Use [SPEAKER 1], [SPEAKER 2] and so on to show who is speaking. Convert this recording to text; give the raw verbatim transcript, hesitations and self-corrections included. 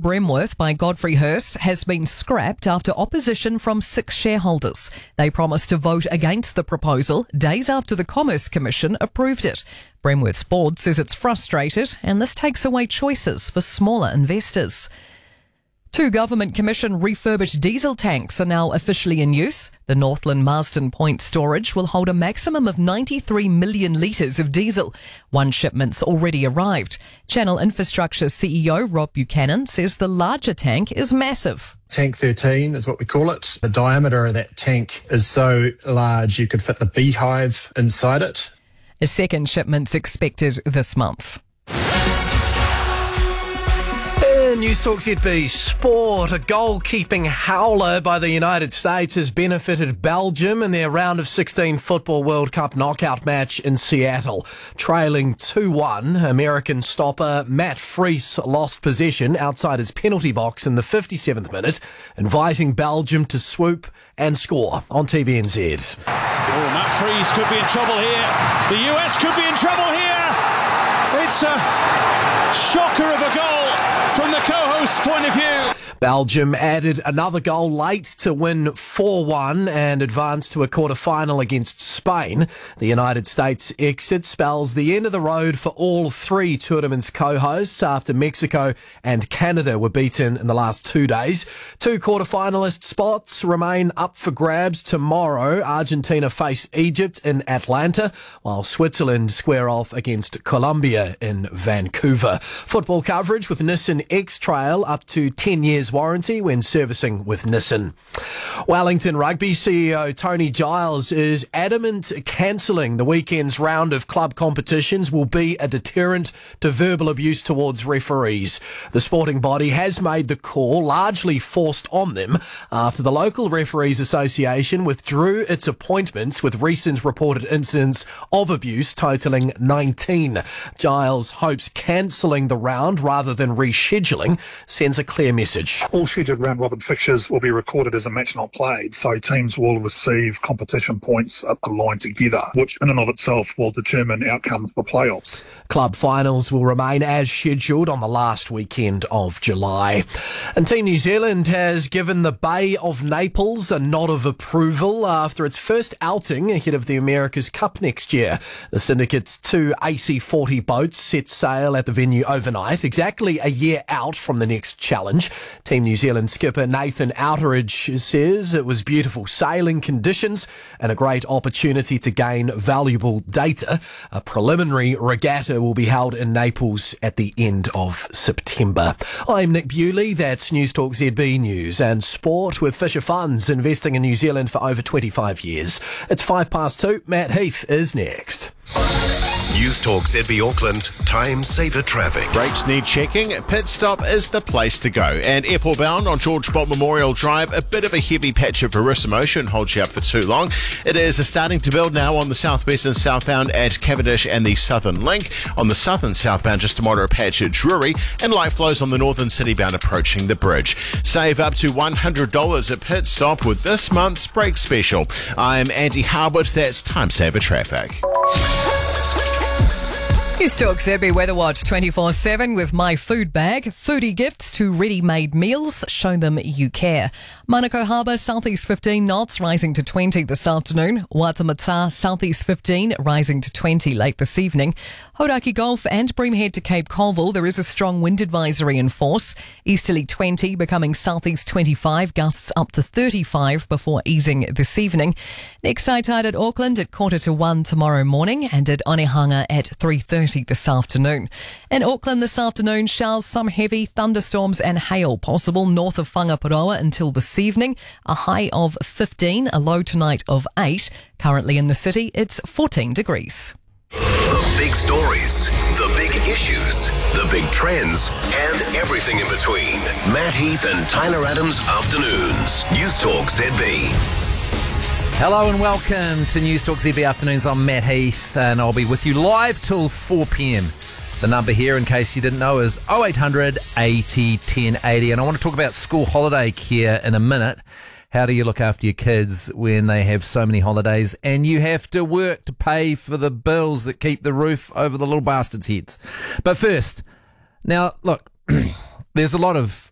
[SPEAKER 1] Bremworth by Godfrey Hirst has been scrapped after opposition from six shareholders. They promised to vote against the proposal days after the Commerce Commission approved it. Bremworth's board says it's frustrated and this takes away choices for smaller investors. Two Government Commission refurbished diesel tanks are now officially in use. The Northland Marsden Point storage will hold a maximum of ninety-three million litres of diesel. One shipment's already arrived. Channel Infrastructure C E O Rob Buchanan says the larger tank is massive.
[SPEAKER 2] Tank thirteen is what we call it. The diameter of that tank is so large you could fit the beehive inside it.
[SPEAKER 1] A second shipment's expected this month.
[SPEAKER 3] Newstalk Z B Sport. A goalkeeping howler by the United States has benefited Belgium in their round of sixteen Football World Cup knockout match in Seattle. Trailing two one, American stopper Matt Freese lost possession outside his penalty box in the fifty-seventh minute, inviting Belgium to swoop and score on T V N Z.
[SPEAKER 4] Oh, Matt Freese could be in trouble here. The U S could be in trouble here. It's a shocker of a goal from the co-host's point of view.
[SPEAKER 3] Belgium added another goal late to win four one and advance to a quarter-final against Spain. The United States exit spells the end of the road for all three tournament's co-hosts after Mexico and Canada were beaten in the last two days. Two quarter-finalist spots remain up for grabs tomorrow. Argentina face Egypt in Atlanta, while Switzerland square off against Colombia in Vancouver. Football coverage with Nissan X-Trail up to ten years warranty when servicing with Nissan. Wellington Rugby C E O Tony Giles is adamant cancelling the weekend's round of club competitions will be a deterrent to verbal abuse towards referees. The sporting body has made the call largely forced on them after the local Referees Association withdrew its appointments with recent reported incidents of abuse totalling nineteen. Giles hopes cancelling the round rather than rescheduling sends a clear message.
[SPEAKER 5] All scheduled round-robin fixtures will be recorded as a match not played, so teams will receive competition points aligned together, which in and of itself will determine outcomes for playoffs.
[SPEAKER 3] Club finals will remain as scheduled on the last weekend of July. And Team New Zealand has given the Bay of Naples a nod of approval after its first outing ahead of the America's Cup next year. The syndicate's two A C forty boats set sail at the venue overnight, exactly a year out from the next challenge. Team New Zealand skipper Nathan Outteridge says it was beautiful sailing conditions and a great opportunity to gain valuable data. A preliminary regatta will be held in Naples at the end of September. I'm Nick Bewley, that's Newstalk Z B News and Sport with Fisher Funds investing in New Zealand for over twenty-five years. It's five past two, Matt Heath is next.
[SPEAKER 6] Newstalk Z B Auckland, time saver traffic.
[SPEAKER 7] Brakes need checking. Pit stop is the place to go. And airport bound on George Bolt Memorial Drive, a bit of a heavy patch of Verissa shouldn't hold you up for too long. It is starting to build now on the southwest and southbound at Cavendish and the Southern Link. On the southern southbound, just a moderate patch at Drury, and light flows on the northern city bound approaching the bridge. Save up to one hundred dollars a pit stop with this month's brake special. I'm Andy Harwood, that's time saver traffic.
[SPEAKER 1] Newstalk Z B Weather Watch twenty-four seven with My Food Bag. Foodie gifts to ready-made meals. Show them you care. Manukau Harbour, southeast fifteen knots, rising to twenty this afternoon. Waitemata, southeast fifteen, rising to twenty late this evening. Hauraki Gulf and Breamhead to Cape Colville, there is a strong wind advisory in force. Easterly twenty, becoming southeast twenty-five, gusts up to thirty-five before easing this evening. Next high tide at Auckland at quarter to one tomorrow morning and at Onehunga at three thirty this afternoon. In Auckland this afternoon, showers, some heavy thunderstorms and hail possible north of Whangaparoa until this evening. A high of fifteen, a low tonight of eight. Currently in the city, it's fourteen degrees.
[SPEAKER 6] The big stories, the big issues, the big trends, and everything in between. Matt Heath and Tyler Adams Afternoons. Newstalk Z B.
[SPEAKER 8] Hello and welcome to Newstalk Z B Afternoons. I'm Matt Heath and I'll be with you live till four p.m. The number here, in case you didn't know, is oh eight hundred eighty ten eighty. And I want to talk about school holiday care in a minute. How do you look after your kids when they have so many holidays and you have to work to pay for the bills that keep the roof over the little bastards' heads? But first, now look, there's a lot of